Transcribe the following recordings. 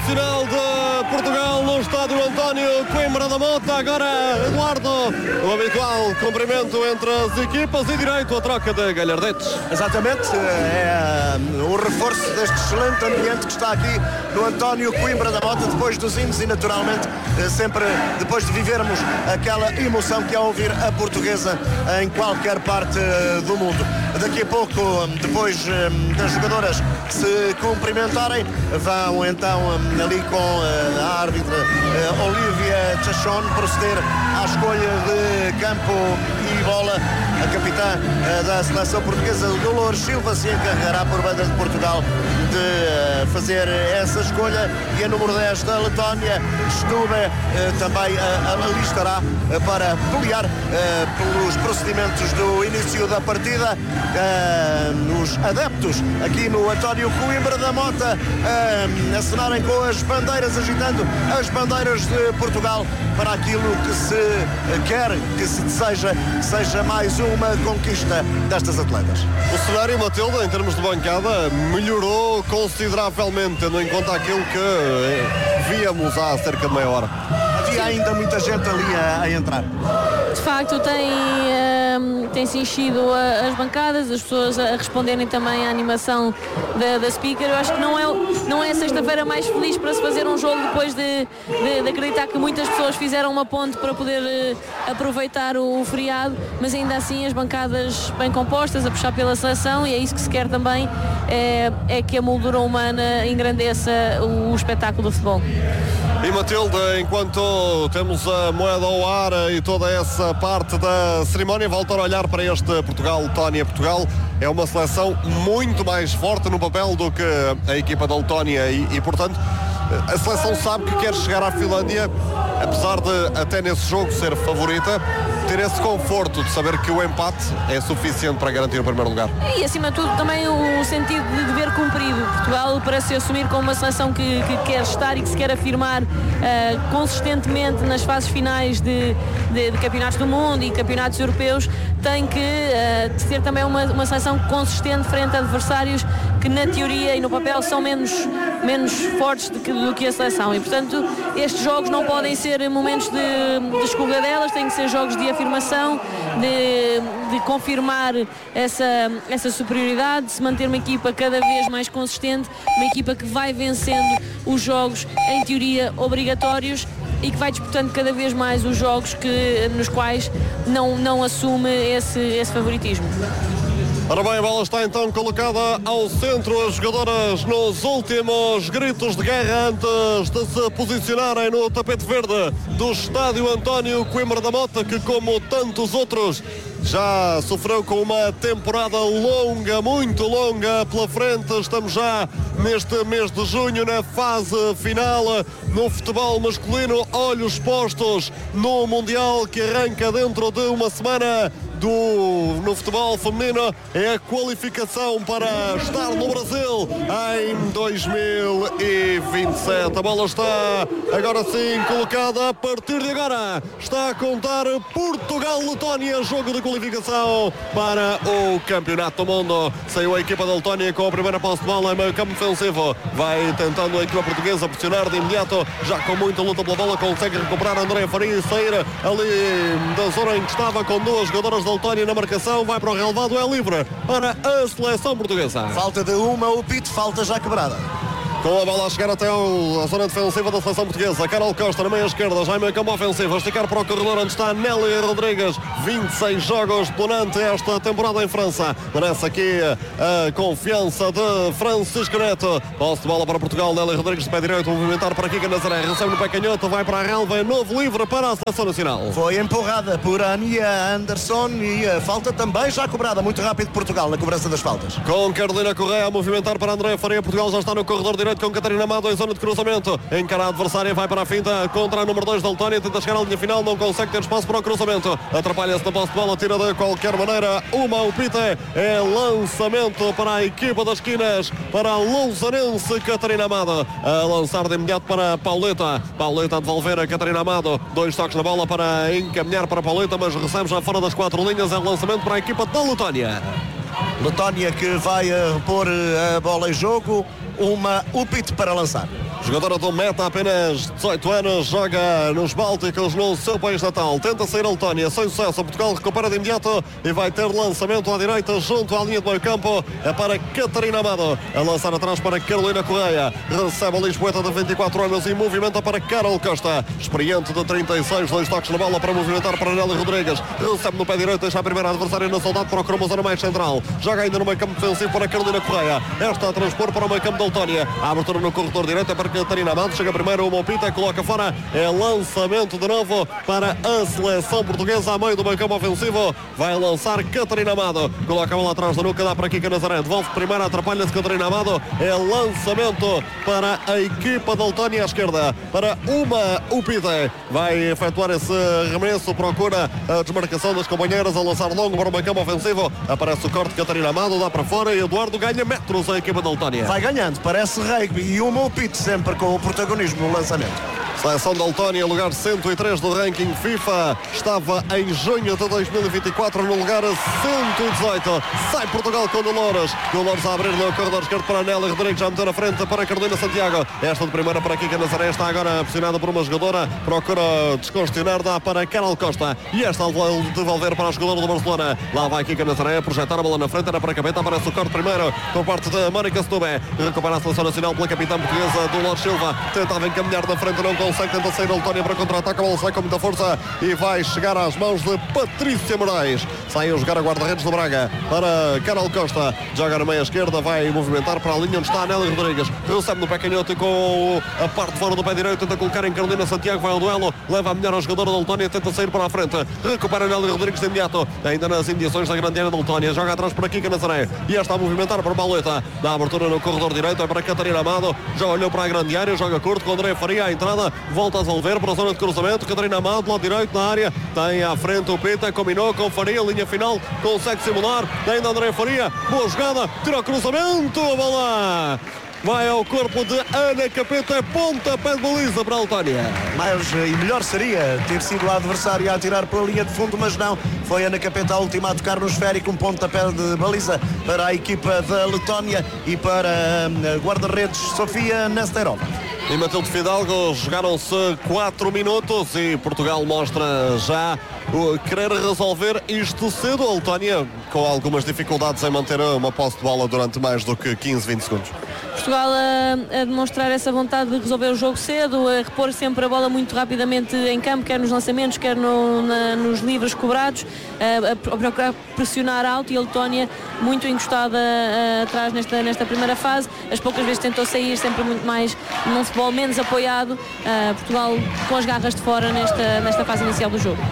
Nacional de Portugal no estádio António Coimbra da Mota. Agora Eduardo, o habitual cumprimento entre as equipas e direito à troca de galhardetes. Exatamente, é o reforço deste excelente ambiente que está aqui no António Coimbra da Mota, depois dos hinos e naturalmente sempre depois de vivermos aquela emoção que é ouvir a Portuguesa em qualquer parte do mundo. Daqui a pouco, depois das jogadoras se cumprimentarem, vão então ali com a árbitra Olivia Chachon proceder à escolha de campo e bola. A capitã da seleção portuguesa, Dolores Silva, se encarregará por banda de Portugal de fazer essa escolha, e a número 10 da Letónia, Stube, também ali estará para pelear pelos procedimentos do início da partida. Os adeptos aqui no António Coimbra da Mota acenarem com as bandeiras, agitando as bandeiras de Portugal para aquilo que se quer, que se deseja, que seja mais uma conquista destas atletas. O cenário, Matilde, em termos de bancada, melhorou consideravelmente, tendo em conta aquilo que víamos há cerca de meia hora. Havia ainda muita gente ali a entrar. De facto, tem-se enchido as bancadas, as pessoas a responderem também à animação da speaker. Eu acho que não é a sexta-feira mais feliz para se fazer um jogo depois de acreditar que muitas pessoas fizeram uma ponte para poder aproveitar o feriado, mas ainda assim as bancadas bem compostas, a puxar pela seleção, e é isso que se quer também, é que a moldura humana engrandeça o espetáculo do futebol. E Matilde, enquanto temos a moeda ao ar e toda essa parte da cerimónia, voltar a olhar para este Portugal-Letónia. Portugal é uma seleção muito mais forte no papel do que a equipa da Letónia e portanto, a seleção sabe que quer chegar à Finlândia, apesar de até nesse jogo ser favorita, ter esse conforto de saber que o empate é suficiente para garantir o primeiro lugar. E acima de tudo também o sentido de dever cumprido. Portugal, para se assumir como uma seleção que quer estar e que se quer afirmar consistentemente nas fases finais de campeonatos do mundo e campeonatos europeus, tem que ser também uma seleção consistente frente a adversários que na teoria e no papel são menos fortes do que a seleção, e portanto estes jogos não podem ser momentos de escorregadelas, têm que ser jogos de afirmação, de confirmar essa superioridade, de se manter uma equipa cada vez mais consistente, uma equipa que vai vencendo os jogos em teoria obrigatórios e que vai disputando cada vez mais os jogos nos quais não assume esse favoritismo. Ora bem, a bola está então colocada ao centro, as jogadoras nos últimos gritos de guerra antes de se posicionarem no tapete verde do estádio António Coimbra da Mota, que como tantos outros já sofreu com uma temporada longa, muito longa pela frente. Estamos já neste mês de junho na fase final no futebol masculino, olhos postos no Mundial que arranca dentro de uma semana. No futebol feminino é a qualificação para estar no Brasil em 2027. A bola está agora sim colocada. A partir de agora está a contar Portugal-Letónia, jogo de qualificação para o Campeonato do Mundo. Saiu a equipa da Letónia com a primeira posse de bola em meio campo defensivo. Vai tentando a equipa portuguesa pressionar de imediato, já com muita luta pela bola, consegue recuperar André Faria e sair ali da zona em que estava com duas jogadoras da Letónia na marcação. Vai para o relevado, é livre para a seleção portuguesa. Falta de uma, o pito, falta já quebrada. Com a bola a chegar até a zona defensiva da seleção portuguesa. Carol Costa na meia esquerda, já em meio campo ofensivo, a esticar para o corredor onde está Nelly Rodrigues. 26 jogos durante esta temporada em França. Merece aqui a confiança de Francisco Neto. Posse de bola para Portugal, Nelly Rodrigues de pé direito, movimentar para Kika Nazaré, recebe no pé canhoto, vai para a relva, é novo livre para a seleção nacional. Foi empurrada por Ania Anderson e a falta também já cobrada, muito rápido Portugal na cobrança das faltas. Com Carolina Correia a movimentar para André Faria, Portugal já está no corredor direito com Catarina Amado em zona de cruzamento. Encara a adversária, vai para a finta contra a número 2 da Letónia, tenta chegar à linha final, não consegue ter espaço para o cruzamento. Atrapalha-se na posse de bola, tira de qualquer maneira uma upite. É lançamento para a equipa das esquinas, para a Lousonense Catarina Amado. A lançar de imediato para Pauleta. Pauleta a devolver a Catarina Amado. 2 toques na bola para encaminhar para Pauleta, mas recebe já fora das 4 linhas. É lançamento para a equipa da Letónia. Letónia que vai repor a bola em jogo. Uma Upit para lançar. Jogadora do Meta, apenas 18 anos, joga nos Bálticos, no seu país natal. Tenta sair a Letónia, sem sucesso. Portugal recupera de imediato e vai ter lançamento à direita, junto à linha do meio campo. É para Catarina Amado. A lançar atrás para Carolina Correia. Recebe a Lisboeta de 24 anos e movimenta para Carol Costa. Experiente de 36, 2 toques na bola para movimentar para Nelly Rodrigues. Recebe no pé direito, deixa a primeira adversária na saudade, procura uma zona mais central. Joga ainda no meio campo defensivo para Carolina Correia. Esta a transpor para o meio campo da Letónia. A abertura no corredor direito é para Catarina Amado. Chega primeiro o Mopita, coloca fora. É lançamento de novo para a seleção portuguesa a meio do meio campo ofensivo. Vai lançar Catarina Amado. Coloca a bola atrás da nuca, dá para Kika Nazaré. Devolve primeiro, atrapalha-se Catarina Amado. É lançamento para a equipa da Letónia à esquerda. Para uma Upite. Vai efetuar esse arremesso, procura a desmarcação das companheiras, a lançar longo para o meio campo ofensivo. Aparece o corte de Catarina Amado, dá para fora e Eduardo ganha metros a equipa da Letónia. Vai ganhando, parece rugby, e uma Upite sempre com o protagonismo no lançamento. Seleção da Letónia, lugar 103 do ranking FIFA. Estava em junho de 2024 no lugar 118. Sai Portugal com Dolores. Dolores a abrir no corredor esquerdo para Nelly Rodrigues, já meteu na frente para Carolina Santiago. Esta de primeira para Kika Nazaré, está agora pressionada por uma jogadora. Procura descongestionar, dá para Carol Costa. E esta de devolver para a jogadora do Barcelona. Lá vai Kika Nazaré, projetar a bola na frente, era para a capeta, aparece o corte primeiro por parte da Mónica Setúbal. Recupera a seleção nacional pela capitã portuguesa Dolores Silva. Tentava encaminhar na frente, não consegue, tenta sair a Letónia para contra-ataque, a bola sai com muita força e vai chegar às mãos de Patrícia Moraes. Sai a jogar a guarda-redes do Braga para Carol Costa, joga na meia esquerda, vai movimentar para a linha onde está a Nelly Rodrigues, recebe no pé canhoto e com a parte de fora do pé direito, tenta colocar em Carolina Santiago, vai ao duelo, leva a melhor a jogadora da Letónia, tenta sair para a frente, recupera a Nelly Rodrigues de imediato, ainda nas indiações da grande área da Letónia, joga atrás para Kika Nazaré e está a movimentar para Baleta, dá abertura no corredor direito, é para Catarina Amado, já olhou para a grande área, joga curto com André Faria à entrada, volta a devolver para a zona de cruzamento. Catarina Amado, lado direito na área, tem à frente o Pita, combinou com Faria, linha final, consegue simular, ainda André Faria, boa jogada, tira o cruzamento, a bola vai ao corpo de Ana Capeta, pontapé de baliza para a Letónia. Mais e melhor seria ter sido a adversária a atirar pela linha de fundo, mas não, foi Ana Capeta a última a tocar no esférico, um pontapé de baliza para a equipa da Letónia e para a guarda-redes Sofia Nesterova. E Matilde Fidalgo, jogaram-se 4 minutos e Portugal mostra já o querer resolver isto cedo. A Letónia com algumas dificuldades em manter uma posse de bola durante mais do que 15, 20 segundos. Portugal a demonstrar essa vontade de resolver o jogo cedo, a repor sempre a bola muito rapidamente em campo, quer nos lançamentos, quer nos livres cobrados, a procurar pressionar alto, e a Letónia muito encostada atrás nesta primeira fase. As poucas vezes tentou sair, sempre muito mais num futebol menos apoiado. Portugal com as garras de fora nesta fase inicial do jogo.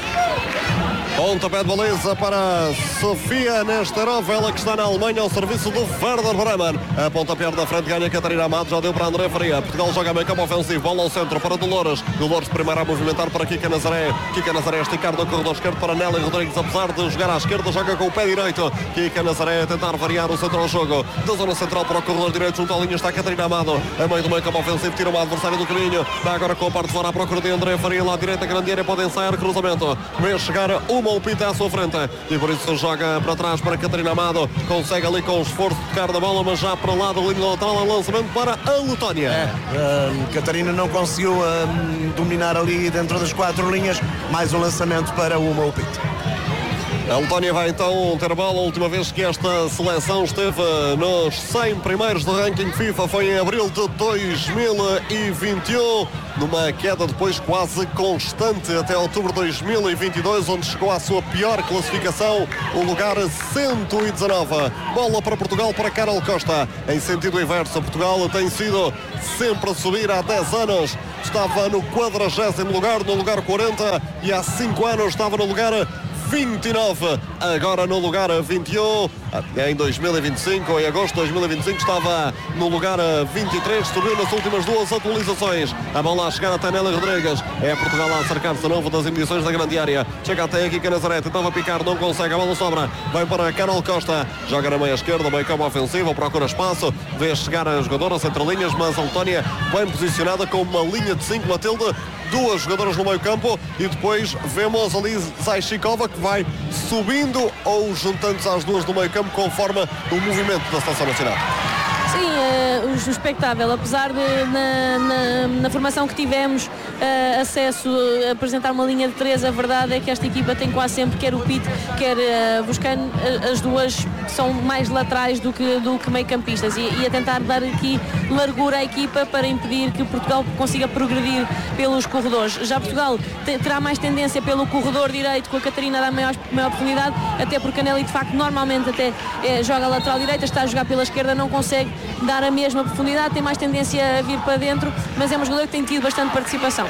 Pontapé de baliza para Sofia Nesterova, ela que está na Alemanha ao serviço do Werder Bremen. A pontapé da frente ganha Catarina Amado, já deu para André Faria. Portugal joga meio campo ofensivo, bola ao centro para Dolores. Dolores primeiro a movimentar para Kika Nazaré. Kika Nazaré a esticar no corredor esquerdo para Nelly Rodrigues, apesar de jogar à esquerda, joga com o pé direito. Kika Nazaré a tentar variar o centro ao jogo. Da zona central para o corredor direito, junto à linha está Catarina Amado. A meio do meio campo ofensivo, tira uma adversária do caminho. Dá agora com a parte de fora à procura de André Faria, lá direita, grande área, pode ensaiar cruzamento. Vê chegar uma Upita à sua frente. E por isso joga para trás para Catarina Amado, consegue ali com o esforço de tocar da bola, mas já para lá da linha lateral, lançamento para a Letónia. Catarina não conseguiu dominar ali dentro das 4 linhas, mais um lançamento para o Upite. A Letónia vai então ter bola. A última vez que esta seleção esteve nos 100 primeiros do ranking FIFA foi em abril de 2021, numa queda depois quase constante até outubro de 2022, onde chegou à sua pior classificação, o lugar 119. Bola para Portugal, para Carol Costa. Em sentido inverso, Portugal tem sido sempre a subir há 10 anos. Estava no 40º lugar, no lugar 40, e há 5 anos estava no lugar 29, agora no lugar 21, em 2025, em agosto de 2025 estava no lugar 23, subiu nas últimas 2 atualizações. A bola a chegar até Nelly Rodrigues, é Portugal a acercar-se de novo das emissões da grande área, chega até aqui Kika Nazaré, tentava picar, não consegue, a bola sobra, vai para Carol Costa, joga na meia esquerda, meio campo ofensivo, procura espaço, vê chegar a jogadora entre linhas, mas a Letónia bem posicionada com uma linha de 5, Matilde, 2 jogadoras no meio campo, e depois vemos ali Zaishikova que vai subindo ou juntando-se às 2 do meio campo campo conforme o movimento da seleção nacional. Sim, o espectável, apesar de na formação que tivemos acesso a apresentar uma linha de 3, a verdade é que esta equipa tem quase sempre, quer o Pite, quer Buscano, as duas são mais laterais do que meio campistas e a tentar dar aqui largura à equipa para impedir que Portugal consiga progredir pelos corredores. Já Portugal terá mais tendência pelo corredor direito, com a Catarina a dar maior profundidade, até porque a Nelly de facto normalmente até joga a lateral direita, está a jogar pela esquerda, não consegue dar a mesma profundidade, tem mais tendência a vir para dentro, mas é uma jogadora que tem tido bastante participação.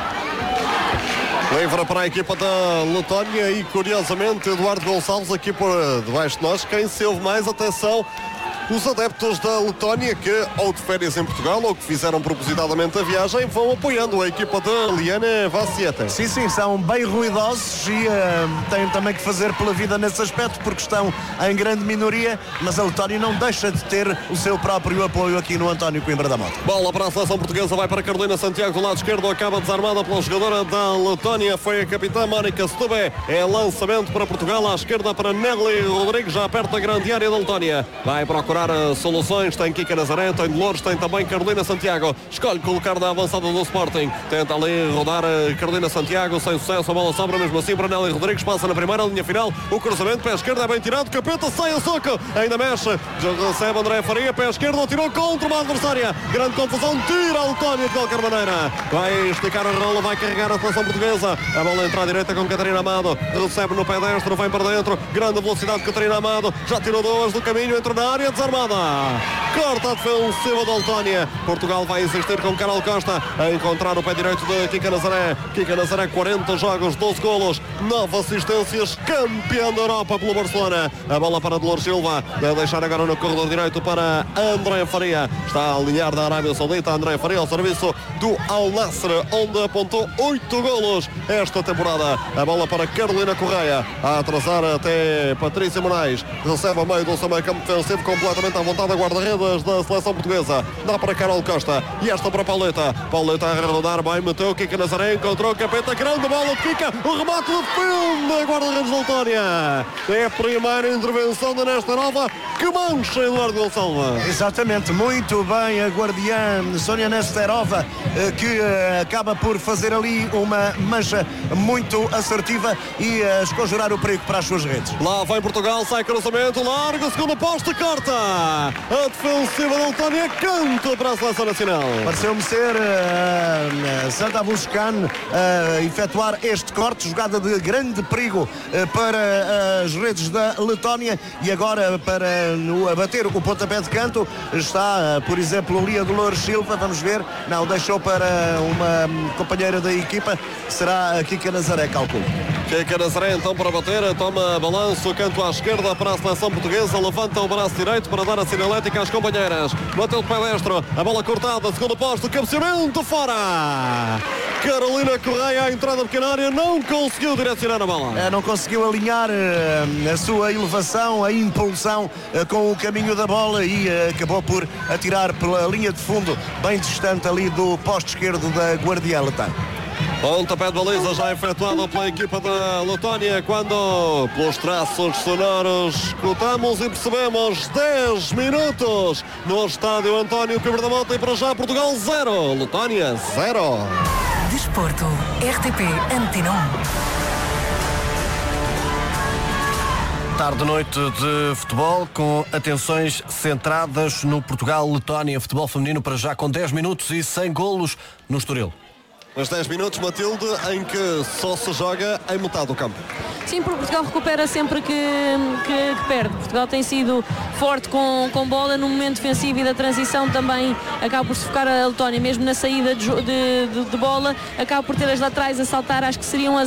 Livre para a equipa da Letónia e, curiosamente, Eduardo Gonçalves aqui por debaixo de nós. Quem se ouve mais, atenção, os adeptos da Letónia que ou de férias em Portugal ou que fizeram propositadamente a viagem vão apoiando a equipa da Liana Vassieta. Sim, são bem ruidosos e têm também que fazer pela vida nesse aspecto porque estão em grande minoria, mas a Letónia não deixa de ter o seu próprio apoio aqui no António Coimbra da Mota. Bola para a seleção portuguesa, vai para Carolina Santiago do lado esquerdo, acaba desarmada pela jogadora da Letónia, foi a capitã Mónica Stubé. É lançamento para Portugal, à esquerda para Nelly Rodrigues, já perto da grande área da Letónia. Vai procurar soluções, tem Kika Nazaré, tem Dolores, tem também Carolina Santiago, escolhe colocar na avançada do Sporting, tenta ali rodar Carolina Santiago, sem sucesso, a bola sobra mesmo assim para Nelly Rodrigues, passa na primeira linha final, o cruzamento, pé esquerdo é bem tirado, Capeta sai a soco, ainda mexe, recebe André Faria, pé esquerdo, tirou contra uma adversária, grande confusão, tira a Letónia de qualquer maneira, vai esticar a rola, vai carregar a seleção portuguesa, a bola entra à direita com Catarina Amado, recebe no pé destro, vem para dentro, grande velocidade Catarina Amado, já tirou duas do caminho, entra na área, desarmada, corta a defensiva da Letónia. Portugal vai insistir com Carol Costa a encontrar o pé direito de Kika Nazaré, 40 jogos, 12 golos, 9 assistências, campeão da Europa pelo Barcelona. A bola para Dolores Silva, a deixar agora no corredor direito para André Faria, está a alinhar da Arábia Saudita. André Faria ao serviço do Al Nassr, onde apontou 8 golos esta temporada. A bola para Carolina Correia, a atrasar até Patrícia Moraes, recebe a meio do seu meio campo defensivo completamente à vontade a guarda-redes da seleção portuguesa, dá para Carol Costa e esta para Pauleta a rodar bem, meteu Kika Nazaré, encontrou Capeta, grande bola de Kika, o remate do filme, guarda-redes da Letónia. É a primeira intervenção da Nesta Nova que mancha Eduardo Gonçalves. Exatamente, muito bem a guardiã Sónia Nesterova, que acaba por fazer ali uma mancha muito assertiva e esconjurar o perigo para as suas redes. Lá vai Portugal, sai cruzamento, larga, segundo posto, corta. A defensiva da Letónia, canto para a seleção nacional. Pareceu-me ser Santa Buscan efetuar este corte, jogada de grande perigo para as redes da Letónia e agora para abater o pontapé de canto está, por exemplo, ali a Dolores Silva, vamos ver, não, deixou para uma companheira da equipa, será a Kika Nazaré, calculo. Kika Nazaré então para bater, toma balanço, canto à esquerda para a seleção portuguesa, levanta o braço direito para dar a sinalética às companheiras, bateu de pé destro, a bola cortada, segundo posto, cabeceamento fora. Carolina Correia à entrada da pequena área, não conseguiu direcionar a bola. Não conseguiu alinhar a sua elevação, a impulsão com o caminho da bola e acabou por atirar pela linha de fundo, bem distante ali do posto esquerdo da guardiã letã. Pontapé de baliza já efetuado pela equipa da Letónia, quando pelos traços sonoros escutamos e percebemos 10 minutos no estádio António Coimbra da Mota e para já Portugal 0, Letónia 0. Desporto, RTP Antena 1. Tarde-noite de futebol com atenções centradas no Portugal-Letónia. Futebol feminino para já com 10 minutos e 100 golos no Estoril. Os 10 minutos, Matilde, em que só se joga em metade do campo. Sim, porque Portugal recupera sempre que perde. Portugal tem sido forte com bola no momento defensivo e da transição também acaba por sufocar a Letónia, mesmo na saída de bola, acaba por ter as laterais a saltar, acho que seriam as